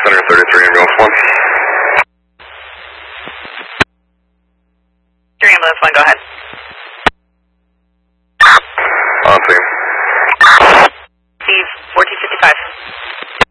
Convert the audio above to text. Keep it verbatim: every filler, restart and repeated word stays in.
Center thirty-three, ambulance one. three, ambulance one, go ahead. On scene. Steve, fourteen fifty-five.